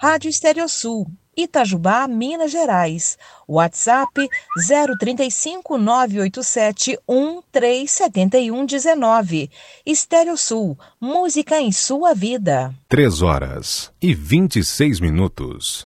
Rádio Estéreo Sul, Itajubá, Minas Gerais. WhatsApp 035 987 137119. Estéreo Sul, música em sua vida. 3h26.